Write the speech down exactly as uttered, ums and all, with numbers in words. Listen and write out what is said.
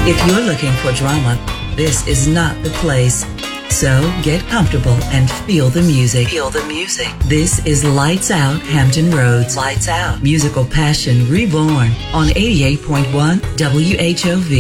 If you're looking for drama, this is not the place. So get comfortable and feel the music. Feel the music. This is Lights Out Hampton Roads. Lights Out. Musical passion reborn on eighty-eight point one W H O V.